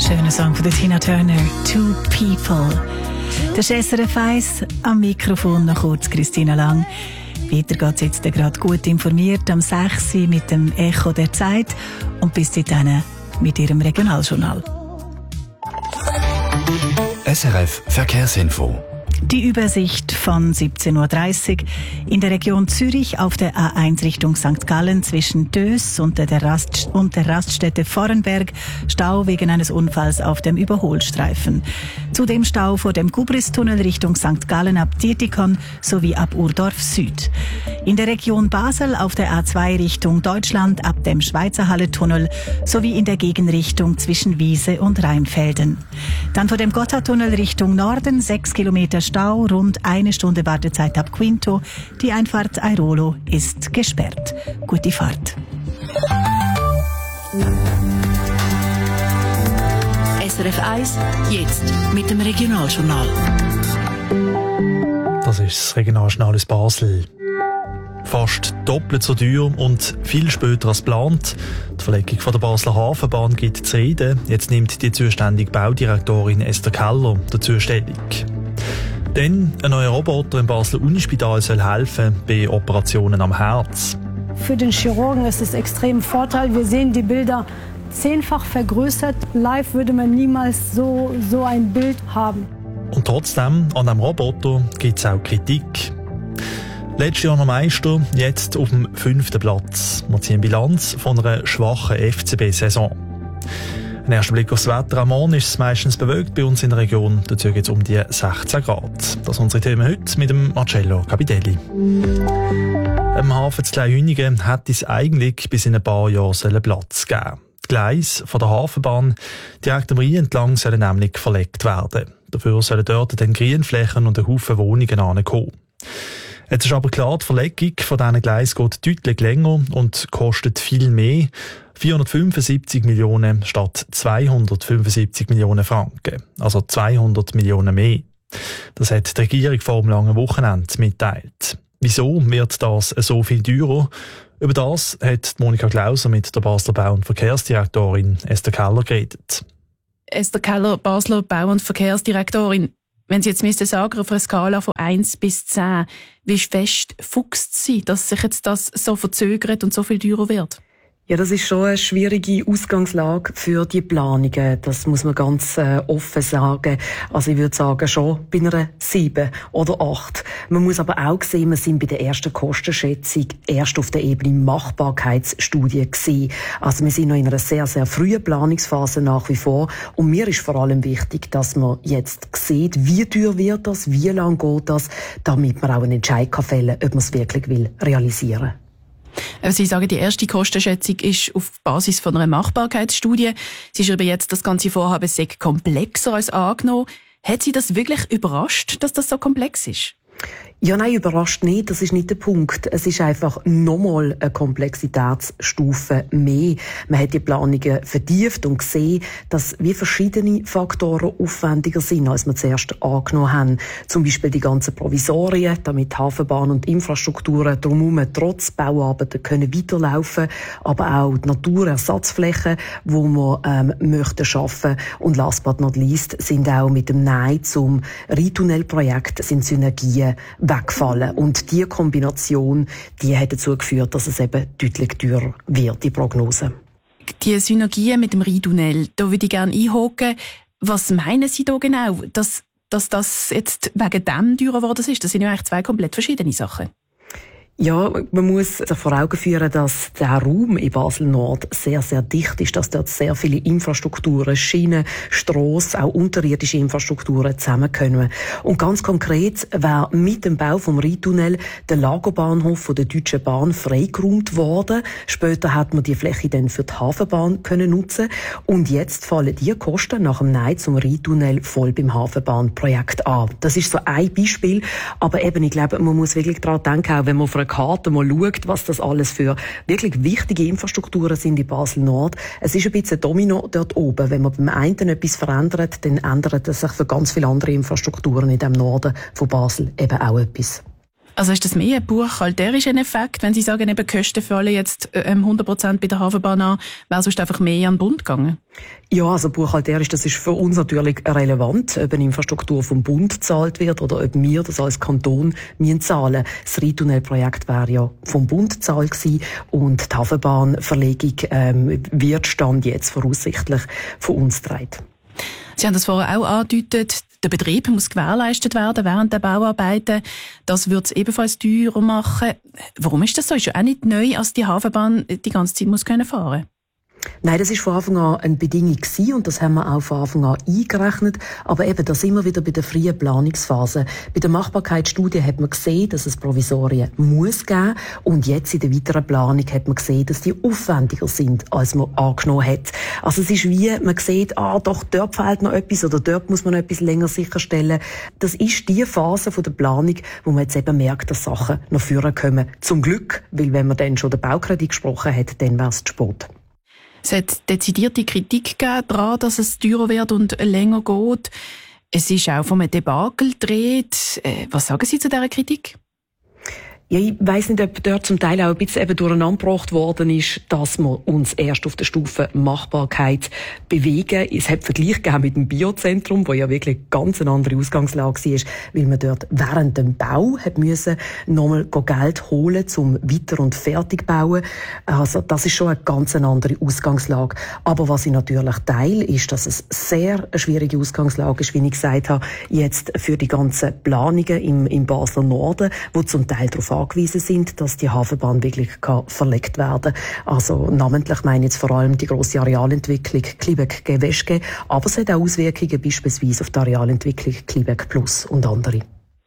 Schöner Song von Tina Turner, Two People. Das ist SRF 1, am Mikrofon noch kurz Christina Lang. Weiter geht es jetzt gerade gut informiert am 6 Uhr mit dem Echo der Zeit und bis dahin mit Ihrem Regionaljournal. SRF Verkehrsinfo. Die Übersicht von 17.30 Uhr in der Region Zürich auf der A1 Richtung St. Gallen zwischen Dös und der Raststätte Vorenberg Stau wegen eines Unfalls auf dem Überholstreifen. Zudem Stau vor dem Gubristunnel Richtung St. Gallen ab Dietikon sowie ab Urdorf Süd. In der Region Basel auf der A2 Richtung Deutschland ab dem Schweizerhalle-Tunnel sowie in der Gegenrichtung zwischen Wiese und Rheinfelden. Dann vor dem Gotthardtunnel Richtung Norden 6 Kilometer Stau, rund 1 Stunde Wartezeit ab Quinto. Die Einfahrt Airolo ist gesperrt. Gute Fahrt. SRF 1, jetzt mit dem Regionaljournal. Das ist das Regionaljournal aus Basel. Fast doppelt so teuer und viel später als geplant. Die Verlegung von der Basler Hafenbahn gibt zu reden. Jetzt nimmt die zuständige Baudirektorin Esther Keller dazu Stellung. Dann ein neuer Roboter im Basler Unispital soll helfen bei Operationen am Herz. Für den Chirurgen ist es extrem Vorteil. Wir sehen die Bilder 10-fach vergrößert. Live würde man niemals so ein Bild haben. Und trotzdem, an diesem Roboter gibt es auch Kritik. Letztes Jahr noch Meister, jetzt auf dem 5. Platz. Wir ziehen Bilanz von einer schwachen FCB-Saison. Ein erster Blick aufs Wetter am Morgen ist es meistens bewölkt bei uns in der Region. Dazu geht es um die 16 Grad. Das sind unsere Themen heute mit dem Marcello Capitelli. Am Hafen zu Kleinhünigen hätte es eigentlich bis in ein paar Jahren Platz geben. Die Gleise von der Hafenbahn direkt am Rhein entlang sollen nämlich verlegt werden. Dafür sollen dort dann Grünflächen und ein Haufen Wohnungen ankommen. Jetzt ist aber klar, die Verlegung von diesen Gleisen geht deutlich länger und kostet viel mehr. 475 Millionen statt 275 Millionen Franken. Also 200 Millionen mehr. Das hat die Regierung vor einem langen Wochenende mitteilt. Wieso wird das so viel teurer? Über das hat Monika Klauser mit der Basler Bau- und Verkehrsdirektorin Esther Keller geredet. Esther Keller, Basler Bau- und Verkehrsdirektorin. Wenn Sie jetzt sagen, auf einer Skala von 1 bis 10, wie fest fuchst Sie, dass sich jetzt das so verzögert und so viel teurer wird? Ja, das ist schon eine schwierige Ausgangslage für die Planungen. Das muss man ganz offen sagen. Also ich würde sagen, schon bei einer 7 oder 8. Man muss aber auch sehen, wir sind bei der ersten Kostenschätzung erst auf der Ebene Machbarkeitsstudie gewesen. Also wir sind noch in einer sehr, sehr frühen Planungsphase nach wie vor. Und mir ist vor allem wichtig, dass man jetzt sieht, wie teuer wird das, wie lang geht das, damit man auch einen Entscheid fällen kann, ob man es wirklich realisieren will. Sie sagen, die erste Kostenschätzung ist auf Basis von einer Machbarkeitsstudie. Sie schreiben jetzt, das ganze Vorhaben sei komplexer als angenommen. Hat Sie das wirklich überrascht, dass das so komplex ist? Ja, nein, überrascht nicht. Das ist nicht der Punkt. Es ist einfach nochmal eine Komplexitätsstufe mehr. Man hat die Planungen vertieft und gesehen, dass wie verschiedene Faktoren aufwendiger sind, als wir zuerst angenommen haben. Zum Beispiel die ganzen Provisorien, damit Hafenbahn und Infrastrukturen drumherum trotz Bauarbeiten können weiterlaufen, aber auch die Naturersatzflächen, die wir möchten schaffen. Und last but not least sind auch mit dem Nein zum Rheintunnelprojekt sind Synergien wegfallen. Und diese Kombination, die hat dazu geführt, dass es eben deutlich teurer wird, die Prognose. Die Synergien mit dem Rheintunnel, da würde ich gerne einhaken. Was meinen Sie da genau, dass das jetzt wegen dem teurer geworden ist? Das sind ja eigentlich zwei komplett verschiedene Sachen. Ja, man muss sich vor Augen führen, dass der Raum in Basel-Nord sehr, sehr dicht ist, dass dort sehr viele Infrastrukturen, Schienen, Strassen, auch unterirdische Infrastrukturen zusammenkommen. Und ganz konkret wäre mit dem Bau vom Rheintunnel der Lagerbahnhof von der Deutschen Bahn freigeräumt worden. Später hat man die Fläche dann für die Hafenbahn können nutzen. Und jetzt fallen die Kosten nach dem Nein zum Rheintunnel voll beim Hafenbahnprojekt an. Das ist so ein Beispiel. Aber eben, ich glaube, man muss wirklich daran denken, auch wenn man auf einer Karte mal schaut, was das alles für wirklich wichtige Infrastrukturen sind in Basel-Nord. Es ist ein bisschen ein Domino dort oben. Wenn man beim einen etwas verändert, dann ändert es sich für ganz viele andere Infrastrukturen in dem Norden von Basel eben auch etwas. Also ist das mehr ein buchhalterischer Effekt, wenn Sie sagen, eben Kosten fallen jetzt 100% bei der Hafenbahn an, wäre sonst einfach mehr an den Bund gegangen? Ja, also buchhalterisch, das ist für uns natürlich relevant, ob eine Infrastruktur vom Bund gezahlt wird oder ob wir das als Kanton zahlen. Das Rheintunnelprojekt wäre ja vom Bund gezahlt gewesen und die Hafenbahnverlegung wird Stand jetzt voraussichtlich von uns getragen. Sie haben das vorher auch angedeutet, der Betrieb muss gewährleistet werden während der Bauarbeiten. Das wird es ebenfalls teurer machen. Warum ist das so? Ist ja auch nicht neu, dass die Hafenbahn die ganze Zeit muss fahren können. Nein, das ist von Anfang an eine Bedingung gewesen und das haben wir auch von Anfang an eingerechnet. Aber eben, da sind wir wieder bei der frühen Planungsphase. Bei der Machbarkeitsstudie hat man gesehen, dass es Provisorien muss geben und jetzt in der weiteren Planung hat man gesehen, dass die aufwendiger sind, als man angenommen hat. Also es ist wie, man sieht, doch, dort fehlt noch etwas oder dort muss man noch etwas länger sicherstellen. Das ist die Phase von der Planung, wo man jetzt eben merkt, dass Sachen noch führen kommen. Zum Glück, weil wenn man dann schon den Baukredit gesprochen hat, dann wäre es zu spät. Es hat dezidierte Kritik gegeben daran, dass es teurer wird und länger geht. Es ist auch von einem Debakel gedreht. Was sagen Sie zu dieser Kritik? Ja, ich weiss nicht, ob dort zum Teil auch ein bisschen eben durcheinander gebracht worden ist, dass wir uns erst auf der Stufe Machbarkeit bewegen. Es hat Vergleich gegeben mit dem Biozentrum, wo ja wirklich ganz eine andere Ausgangslage war, weil man dort während dem Bau hat müssen nochmal Geld holen zum Weiter- und Fertigbauen. Also das ist schon eine ganz andere Ausgangslage. Aber was ich natürlich teile, ist, dass es sehr eine schwierige Ausgangslage ist, wie ich gesagt habe, jetzt für die ganzen Planungen im Basler Norden, wo zum Teil darauf angewiesen sind, dass die Hafenbahn wirklich verlegt werden kann. Also namentlich meine ich jetzt vor allem die grosse Arealentwicklung Klibeck-Gewäschge, aber es hat auch Auswirkungen beispielsweise auf die Arealentwicklung Klibeck Plus und andere.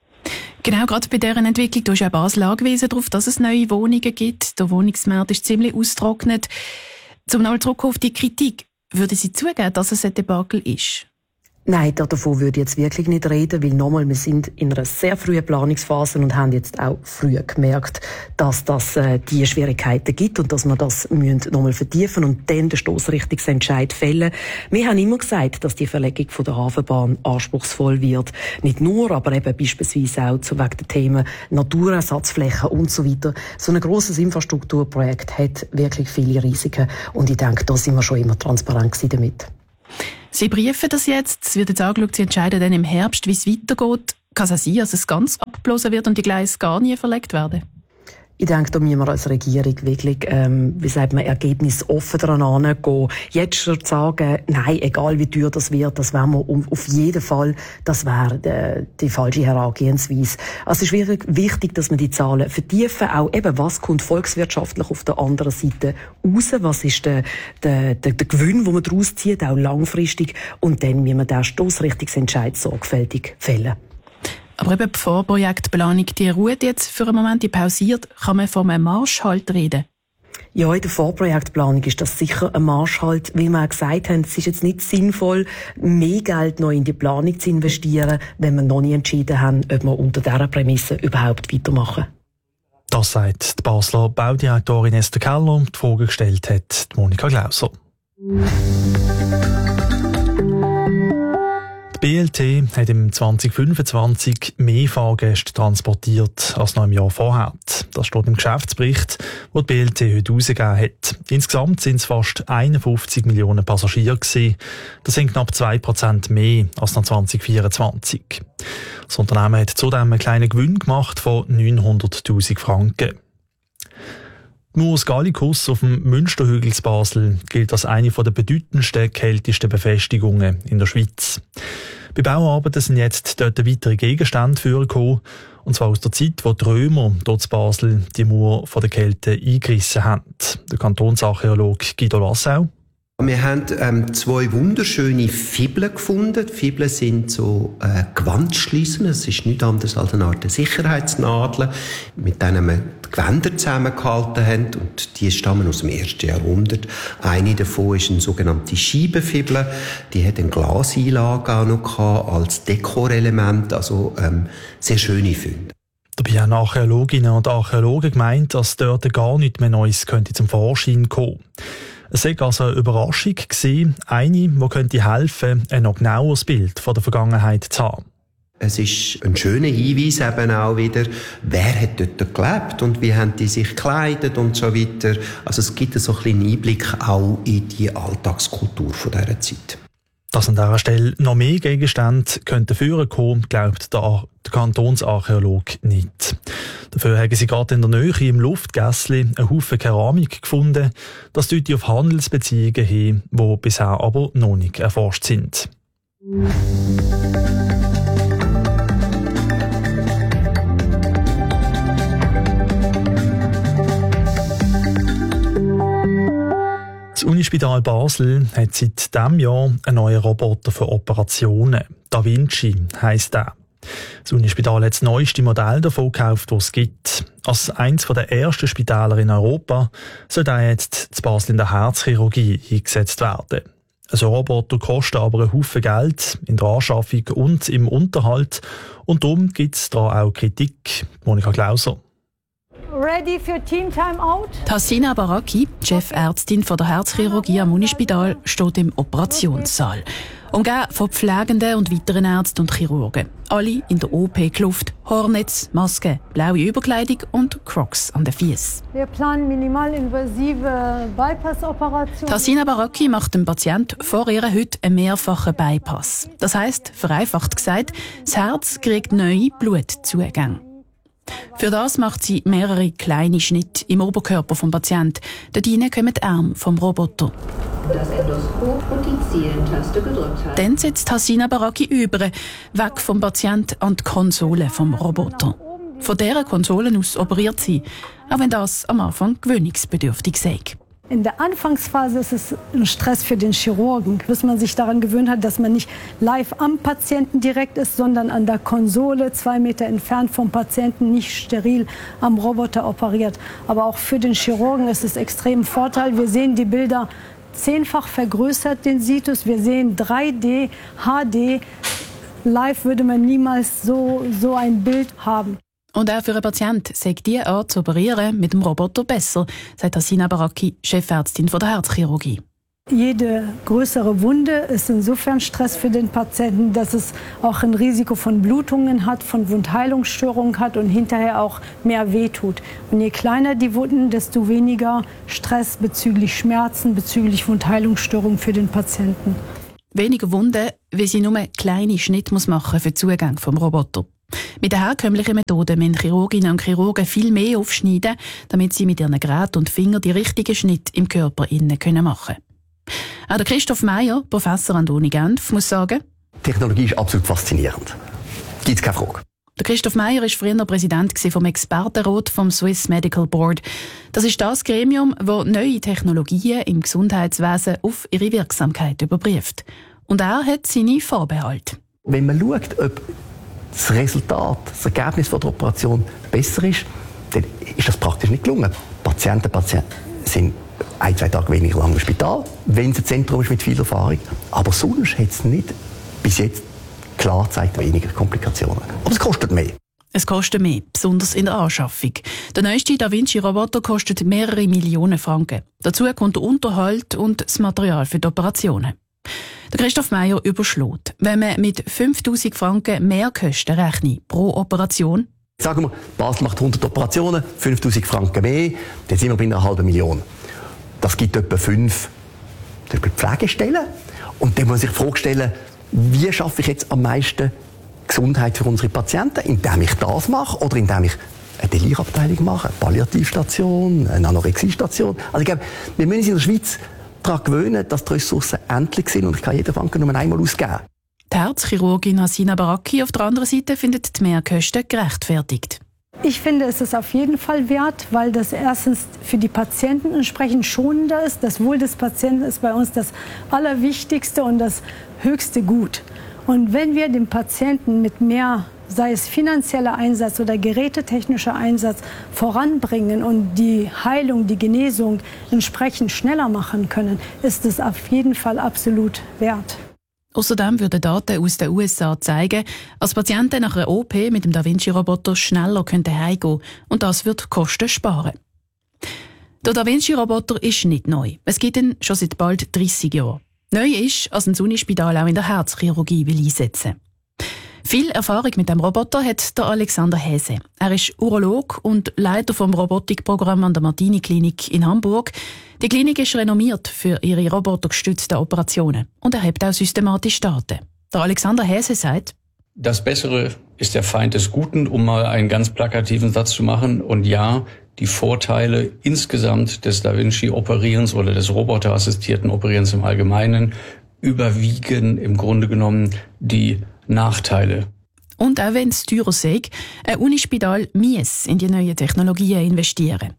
Genau, gerade bei dieser Entwicklung, da ist ja Basel angewiesen darauf, dass es neue Wohnungen gibt. Der Wohnungsmarkt ist ziemlich ausgetrocknet. Zum nochmal zurück auf die Kritik. Würden Sie zugeben, dass es ein Debakel ist? Nein, davon würde ich jetzt wirklich nicht reden, weil nochmal, wir sind in einer sehr frühen Planungsphase und haben jetzt auch früh gemerkt, dass das die Schwierigkeiten gibt und dass wir das nochmal vertiefen und dann den Stossrichtungsentscheid fällen. Wir haben immer gesagt, dass die Verlegung von der Hafenbahn anspruchsvoll wird. Nicht nur, aber eben beispielsweise auch wegen der Themen Naturersatzflächen und so weiter. So ein grosses Infrastrukturprojekt hat wirklich viele Risiken und ich denke, da sind wir schon immer transparent gewesen damit. Sie briefen das jetzt, es wird jetzt angeschaut, Sie entscheiden dann im Herbst, wie es weitergeht. Kann es auch sein, dass es ganz abgeblasen wird und die Gleise gar nie verlegt werden? Ich denke, da müssen wir als Regierung wirklich, wie sagt man, ergebnisoffen daran angehen. Jetzt schon sagen, nein, egal wie teuer das wird, das wäre auf jeden Fall, das wäre die falsche Herangehensweise. Also es ist wichtig, dass wir die Zahlen vertiefen, auch eben, was kommt volkswirtschaftlich auf der anderen Seite raus, was ist der Gewinn, den man daraus zieht, auch langfristig, und dann müssen wir den Stossrichtungsentscheid sorgfältig fällen. Aber eben die Vorprojektplanung, die ruht jetzt für einen Moment, die pausiert. Kann man von einem Marschhalt reden? Ja, in der Vorprojektplanung ist das sicher ein Marschhalt, weil wir auch gesagt haben, es ist jetzt nicht sinnvoll, mehr Geld noch in die Planung zu investieren, wenn wir noch nicht entschieden haben, ob wir unter dieser Prämisse überhaupt weitermachen. Das sagt die Basler Baudirektorin Esther Keller, die Frage gestellt hat Monika Glauser. Die BLT hat im 2025 mehr Fahrgäste transportiert als noch im Jahr vorher. Das steht im Geschäftsbericht, den die BLT heute herausgegeben hat. Insgesamt sind es fast 51 Millionen Passagiere gewesen. Das sind knapp 2% mehr als noch 2024. Das Unternehmen hat zudem einen kleinen Gewinn gemacht von 900'000 Franken. Die Murus Gallicus auf dem Münsterhügel in Basel gilt als eine der bedeutendsten, kältesten Befestigungen in der Schweiz. Bei Bauarbeiten sind jetzt dort weitere Gegenstände vorgekommen, und zwar aus der Zeit, wo die Römer dort in Basel die Mauer von der Kälte eingerissen haben. Der Kantonsarchäologe Guido Lassau. Wir haben zwei wunderschöne Fibeln gefunden. Die Fibeln sind so Gewandschliessen. Es ist nichts anderes als eine Art Sicherheitsnadel, mit denen man die Gewänder zusammengehalten haben. Und die stammen aus dem 1. Jahrhundert. Eine davon ist eine sogenannte Scheibenfibel. Die hat eine Glaseinlage auch noch gehabt, als Dekorelement. Also sehr schöne Funde. Dabei haben Archäologinnen und Archäologen gemeint, dass dort gar nichts mehr Neues könnte zum Vorschein kommen. Es war also eine Überraschung gewesen, eine, die könnte helfen, ein noch genaueres Bild von der Vergangenheit zu haben. Es ist ein schöner Hinweis eben auch wieder, wer hat dort gelebt und wie haben die sich gekleidet und so weiter. Also es gibt so ein bisschen Einblick auch in die Alltagskultur von dieser Zeit. Dass an dieser Stelle noch mehr Gegenstände führen kommen, glaubt der Kantonsarchäologe nicht. Dafür haben sie gerade in der Nähe im Luftgässli einen Haufen Keramik gefunden. Das deutet auf Handelsbeziehungen hin, die bisher aber noch nicht erforscht sind. Das Unispital Basel hat seit diesem Jahr einen neuen Roboter für Operationen. Da Vinci heisst der. Das Unispital hat das neueste Modell davon gekauft, das es gibt. Als eines der ersten Spitäler in Europa soll er jetzt zu Basel in der Herzchirurgie eingesetzt werden. Also Roboter kosten aber einen Haufen Geld in der Anschaffung und im Unterhalt. Und darum gibt es da auch Kritik. Monika Klauser. Ready für Team Time Out? Hassina Baraki, Chefärztin von der Herzchirurgie am Unispital, steht im Operationssaal. Umgeben von Pflegenden und weiteren Ärzten und Chirurgen. Alle in der OP-Kluft, Haarnetz, Maske, blaue Überkleidung und Crocs an den Füßen. Wir planen minimalinvasive Bypass-Operationen. Hassina Baraki macht dem Patienten vor ihr heute einen mehrfachen Bypass. Das heisst, vereinfacht gesagt, das Herz kriegt neue Blutzugänge. Für das macht sie mehrere kleine Schnitte im Oberkörper des Patienten. Dort hinein kommen die Arme vom Roboter. Das Endoskop und die Zielentaste gedrückt halten. Dann setzt Hassina Baraki über, weg vom Patienten an die Konsole vom Roboter. Von dieser Konsole aus operiert sie, auch wenn das am Anfang gewöhnungsbedürftig sei. In der Anfangsphase ist es ein Stress für den Chirurgen, bis man sich daran gewöhnt hat, dass man nicht live am Patienten direkt ist, sondern an der Konsole 2 Meter entfernt vom Patienten, nicht steril am Roboter operiert. Aber auch für den Chirurgen ist es extrem Vorteil. Wir sehen die Bilder 10-fach vergrößert, den Situs. Wir sehen 3D, HD. Live würde man niemals so ein Bild haben. Und auch für einen Patienten sei diese Art zu operieren mit dem Roboter besser, sagt Hassina Baraki, Chefärztin der Herzchirurgie. Jede größere Wunde ist insofern Stress für den Patienten, dass es auch ein Risiko von Blutungen hat, von Wundheilungsstörungen hat und hinterher auch mehr wehtut. Und je kleiner die Wunden, desto weniger Stress bezüglich Schmerzen, bezüglich Wundheilungsstörungen für den Patienten. Weniger Wunden, weil sie nur kleine Schnitte machen für den Zugang vom Roboter. Mit der herkömmlichen Methode müssen Chirurginnen und Chirurgen viel mehr aufschneiden, damit sie mit ihren Geräten und Fingern die richtigen Schnitte im Körper innen machen können. Auch der Christoph Meyer, Professor an der Uni Genf, muss sagen: Technologie ist absolut faszinierend. Gibt es keine Frage. Der Christoph Meyer war früher Präsident vom Expertenrat vom Swiss Medical Board. Das ist das Gremium, das neue Technologien im Gesundheitswesen auf ihre Wirksamkeit überprüft. Und er hat seine Vorbehalte. Wenn man schaut, ob das Resultat, das Ergebnis der Operation besser ist, dann ist das praktisch nicht gelungen. Patienten sind 1-2 Tage weniger lang im Spital, wenn es ein Zentrum ist mit viel Erfahrung. Aber sonst hat es nicht bis jetzt klar gezeigt, weniger Komplikationen. Aber es kostet mehr. Es kostet mehr, besonders in der Anschaffung. Der neueste Da Vinci-Roboter kostet mehrere Millionen Franken. Dazu kommt der Unterhalt und das Material für die Operationen. Der Christoph Meyer überschlägt. Wenn man mit 5'000 Franken mehr Kosten rechnet pro Operation. Sagen wir, Basel macht 100 Operationen, 5'000 Franken mehr, dann sind wir bei einer halben Million. Das gibt etwa 5 Pflegestellen. Und dann muss ich die Frage stellen, wie schaffe ich jetzt am meisten Gesundheit für unsere Patienten? Indem ich das mache oder indem ich eine Delirabteilung mache, eine Palliativstation, eine Anorexiestation. Also ich glaube, wir müssen uns in der Schweiz daran gewöhnen, dass die Ressourcen endlich sind und ich kann jeden Franken nur einmal ausgeben. Die Herzchirurgin Hassina Baraki auf der anderen Seite findet die Mehrkosten gerechtfertigt. Ich finde, es ist auf jeden Fall wert, weil das erstens für die Patienten entsprechend schonender ist. Das Wohl des Patienten ist bei uns das Allerwichtigste und das höchste Gut. Und wenn wir den Patienten mit mehr, sei es finanzieller Einsatz oder gerätetechnischer Einsatz, voranbringen und die Heilung, die Genesung entsprechend schneller machen können, ist es auf jeden Fall absolut wert. Außerdem würden Daten aus den USA zeigen, dass Patienten nach einer OP mit dem Da Vinci-Roboter schneller heimgehen können und das wird Kosten sparen. Der Da Vinci-Roboter ist nicht neu. Es gibt ihn schon seit bald 30 Jahren. Neu ist, dass ein Unispital auch in der Herzchirurgie will einsetzen. Viel Erfahrung mit dem Roboter hat der Alexander Häse. Er ist Urolog und Leiter vom Robotikprogramm an der Martini-Klinik in Hamburg. Die Klinik ist renommiert für ihre robotergestützten Operationen und erhebt auch systematisch Daten. Der Alexander Häse sagt: Das Bessere ist der Feind des Guten, um mal einen ganz plakativen Satz zu machen. Und ja, die Vorteile insgesamt des Da Vinci-Operierens oder des roboterassistierten Operierens im Allgemeinen überwiegen im Grunde genommen die Nachteile. Und auch wenn es teurer sei, ein Unispital muss in die neuen Technologien investieren.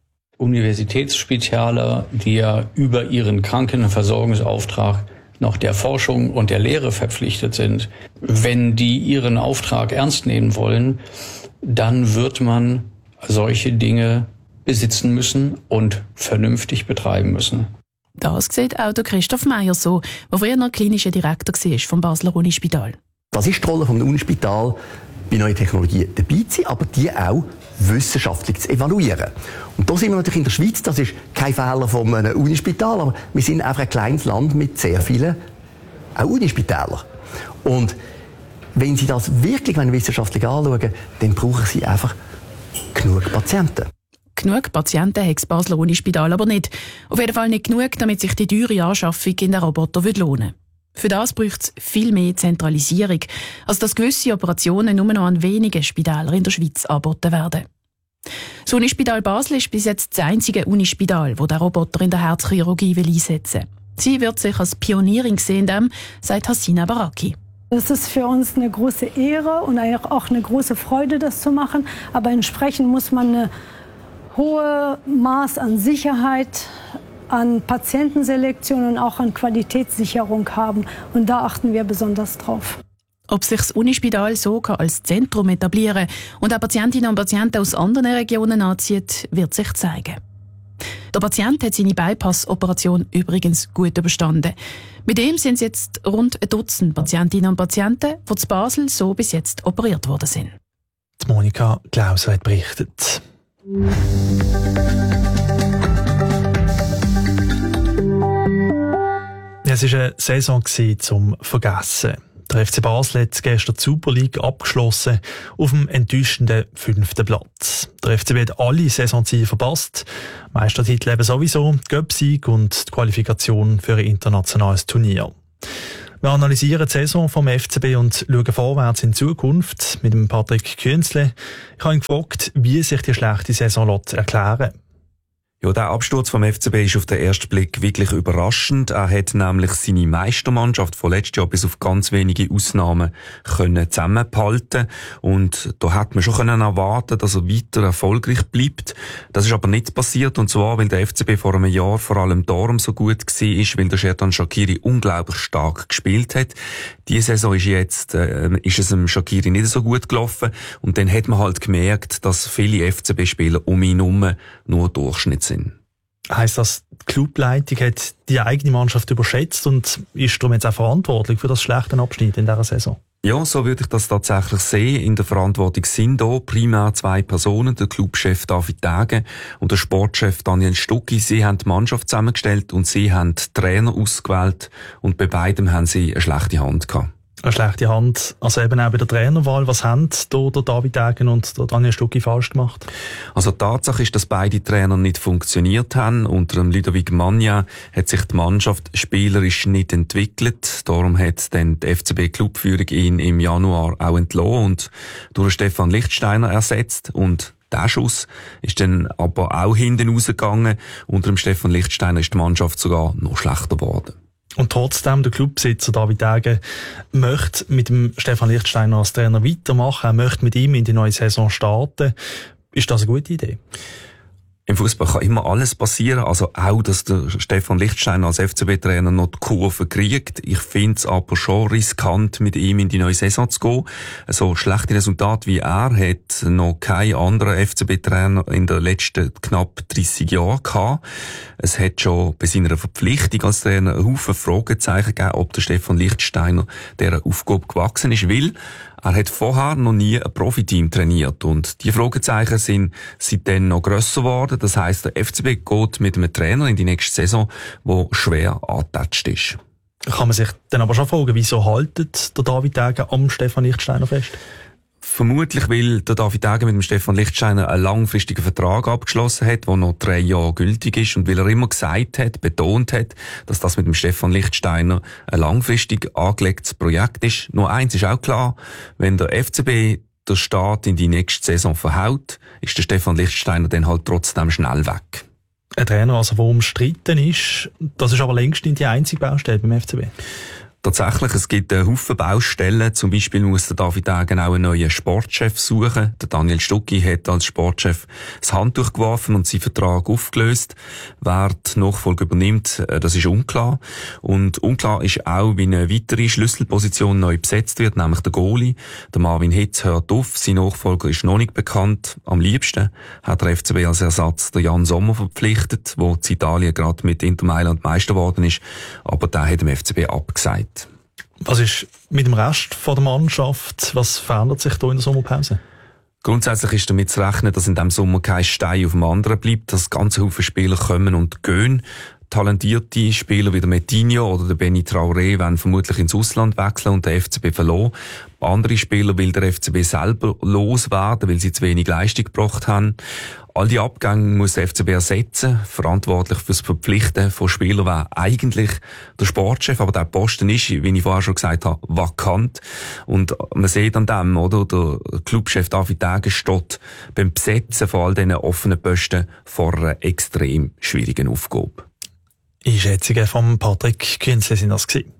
Universitätsspitaler, die ja über ihren Krankenversorgungsauftrag noch der Forschung und der Lehre verpflichtet sind, wenn die ihren Auftrag ernst nehmen wollen, dann wird man solche Dinge besitzen müssen und vernünftig betreiben müssen. Das sieht auch der Christoph Meyer so, der früher noch klinischer Direktor war vom Basler Unispital. Das ist die Rolle des Unispitals, bei neuen Technologien dabei zu sein, aber die auch wissenschaftlich zu evaluieren. Und da sind wir natürlich in der Schweiz, das ist kein Fehler von einem Unispital, aber wir sind einfach ein kleines Land mit sehr vielen auch Unispitälern. Und wenn Sie das wirklich wissenschaftlich anschauen, dann brauchen Sie einfach genug Patienten. Genug Patienten hat das Basler Unispital aber nicht. Auf jeden Fall nicht genug, damit sich die teure Anschaffung in den Roboter lohnen würde. Für das braucht es viel mehr Zentralisierung, als dass gewisse Operationen nur noch an wenigen Spitälern in der Schweiz angeboten werden. Das Unispital Basel ist bis jetzt das einzige Unispital, das den Roboter in der Herzchirurgie einsetzen will. Sie wird sich als Pionierin sehen, sagt Hassina Baraki. Es ist für uns eine große Ehre und auch eine große Freude, das zu machen. Aber entsprechend muss man eine hohe Maß an Sicherheit, an Patientenselektion und auch an Qualitätssicherung haben. Und da achten wir besonders drauf. Ob sich das Unispital so als Zentrum etablieren und auch Patientinnen und Patienten aus anderen Regionen anzieht, wird sich zeigen. Der Patient hat seine Bypass-Operation übrigens gut überstanden. Mit dem sind es jetzt rund ein Dutzend Patientinnen und Patienten, die in Basel so bis jetzt operiert worden sind. Die Monika Glauser hat berichtet. Es war eine Saison zum Vergessen. Der FC Basel hat gestern die Super League abgeschlossen auf dem enttäuschenden 5. Platz. Der FCB hat alle Saisonziele verpasst. Meistertitel eben sowieso, Göpsieg und die Qualifikation für ein internationales Turnier. Wir analysieren die Saison vom FCB und schauen vorwärts in die Zukunft mit dem Patrick Künzle. Ich habe ihn gefragt, wie sich die schlechte Saison erklären lässt. Ja, der Absturz vom FCB ist auf den ersten Blick wirklich überraschend. Er hat nämlich seine Meistermannschaft von letztes Jahr bis auf ganz wenige Ausnahmen zusammenbehalten. Und da hat man schon erwarten, dass er weiter erfolgreich bleibt. Das ist aber nicht passiert. Und zwar, weil der FCB vor einem Jahr vor allem darum so gut war, weil der Xherdan Shaqiri unglaublich stark gespielt hat. Diese Saison ist es dem Shaqiri nicht so gut gelaufen. Und dann hat man halt gemerkt, dass viele FCB-Spieler um ihn herum nur Durchschnitt sind. Heisst das, die Clubleitung hat die eigene Mannschaft überschätzt und ist darum jetzt auch verantwortlich für das schlechte Abschnitt in dieser Saison? Ja, so würde ich das tatsächlich sehen. In der Verantwortung sind hier primär zwei Personen, der Clubchef David Degen und der Sportchef Daniel Stucki. Sie haben die Mannschaft zusammengestellt und sie haben die Trainer ausgewählt und bei beidem haben sie eine schlechte Hand gehabt. Eine schlechte Hand, also eben auch bei der Trainerwahl. Was haben da der David Degen und der Daniel Stucki falsch gemacht? Also die Tatsache ist, dass beide Trainer nicht funktioniert haben. Unter dem Ludovic Magna hat sich die Mannschaft spielerisch nicht entwickelt. Darum hat dann die FCB-Clubführung ihn im Januar auch entlassen und durch Stefan Lichtsteiner ersetzt. Und der Schuss ist dann aber auch hinten rausgegangen. Unter dem Stefan Lichtsteiner ist die Mannschaft sogar noch schlechter geworden. Und trotzdem, der Clubbesitzer David Degen möchte mit dem Stefan Lichtsteiner als Trainer weitermachen, er möchte mit ihm in die neue Saison starten. Ist das eine gute Idee? Im Fußball kann immer alles passieren, also auch, dass der Stefan Lichtsteiner als FCB-Trainer noch die Kurve kriegt. Ich finde es aber schon riskant, mit ihm in die neue Saison zu gehen. So schlechte Resultate wie er hat noch kein anderer FCB-Trainer in den letzten knapp 30 Jahren gehabt. Es hat schon bei seiner Verpflichtung als Trainer einen Haufen Fragezeichen gegeben, ob der Stefan Lichtsteiner dieser Aufgabe gewachsen ist, weil er hat vorher noch nie ein Profiteam trainiert und die Fragezeichen sind seitdem noch grösser geworden. Das heisst, der FCB geht mit einem Trainer in die nächste Saison, der schwer angetatscht ist. Kann man sich dann aber schon fragen, wieso haltet der David Degen am Stefan Lichtsteiner fest? Vermutlich, weil der David Degen mit dem Stefan Lichtsteiner einen langfristigen Vertrag abgeschlossen hat, der noch 3 Jahre gültig ist, und weil er immer betont hat, dass das mit dem Stefan Lichtsteiner ein langfristig angelegtes Projekt ist. Nur eins ist auch klar: wenn der FCB den Start in die nächste Saison verhaut, ist der Stefan Lichtsteiner dann halt trotzdem schnell weg. Ein Trainer, also, der umstritten ist, das ist aber längst nicht die einzige Baustelle beim FCB. Tatsächlich, es gibt einen Haufen Baustellen. Zum Beispiel muss der David Degen auch einen neuen Sportchef suchen. Der Daniel Stucki hat als Sportchef das Handtuch geworfen und seinen Vertrag aufgelöst. Wer die Nachfolge übernimmt, das ist unklar. Und unklar ist auch, wie eine weitere Schlüsselposition neu besetzt wird, nämlich der Goalie. Der Marvin Hitz hört auf, sein Nachfolger ist noch nicht bekannt. Am liebsten hat der FCB als Ersatz der Jan Sommer verpflichtet, der in Italien gerade mit Inter Mailand Meister geworden ist. Aber der hat dem FCB abgesagt. Was ist mit dem Rest von der Mannschaft? Was verändert sich da in der Sommerpause? Grundsätzlich ist damit zu rechnen, dass in diesem Sommer kein Stein auf dem anderen bleibt, dass ganze Haufen Spieler kommen und gehen. Talentierte Spieler wie der Metinho oder der Benny Traoré werden vermutlich ins Ausland wechseln und der FCB verloren. Andere Spieler will der FCB selber loswerden, weil sie zu wenig Leistung gebracht haben. All die Abgänge muss der FCB ersetzen. Verantwortlich fürs Verpflichten von Spielern wäre eigentlich der Sportchef, aber der Posten ist, wie ich vorher schon gesagt habe, vakant. Und man sieht an dem, oder? Der Clubchef David Degen steht beim Besetzen von all diesen offenen Posten vor einer extrem schwierigen Aufgabe. Einschätzungen von Patrick Künzle sind das gewesen.